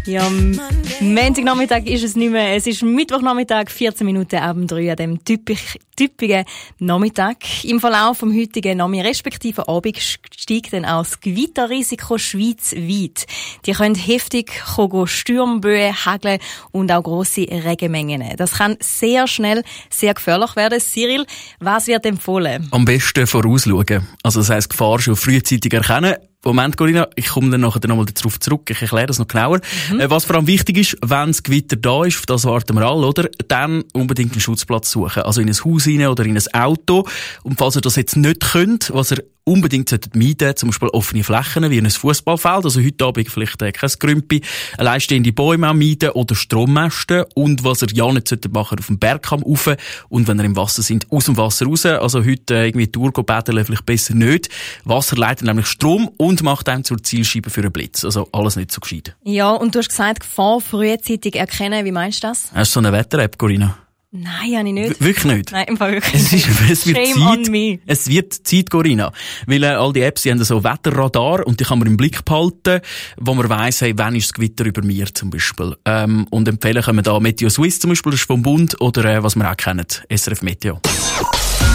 Ja, Montagnachmittag ist es nicht mehr. Es ist Mittwochnachmittag, 14 Minuten ab 3 an dem typischen Nachmittag. Im Verlauf vom heutigen respektive Abend steigt dann auch das Gewitterrisiko schweizweit. Die können heftig Sturmböen, Hagel und auch grosse Regenmengen. Das kann sehr schnell sehr gefährlich werden. Cyril, was wird empfohlen? Am besten vorausschauen. Also das heisst, Gefahr schon frühzeitig erkennen. Moment, Corinna, ich komme dann nachher nochmal darauf zurück. Ich erkläre das noch genauer. Was vor allem wichtig ist, wenn das Gewitter da ist, auf das warten wir alle, oder? Dann unbedingt einen Schutzplatz suchen. Also in ein Haus rein oder in ein Auto. Und falls ihr das jetzt nicht könnt, was ihr unbedingt meiden solltet, zum Beispiel offene Flächen, wie ein Fußballfeld, also heute Abend vielleicht kein Grümpi, alleinstehende Bäume auch meiden oder Strommasten. Und was ihr ja nicht machen, auf dem Bergkamm rauf. Und wenn ihr im Wasser seid, aus dem Wasser raus. Also heute irgendwie Tour baden, vielleicht besser nicht. Wasser leitet nämlich Strom und macht einem zur Zielscheibe für einen Blitz. Also alles nicht so gescheit. Ja, und du hast gesagt, Gefahr frühzeitig erkennen. Wie meinst du das? Hast du so eine Wetter-App, Corinna? Nein, habe ich nicht. Wirklich nicht? Nein, im Fall wirklich nicht. Es wird Shame Zeit, on me. Es wird Zeit, Corinna. Weil all die Apps, die haben so Wetterradar und die kann man im Blick behalten, wo man weiss, hey, wann ist das Gewitter über mir zum Beispiel. Und empfehlen können wir da Meteo Swiss zum Beispiel, das ist vom Bund, oder was wir auch kennen, SRF Meteo.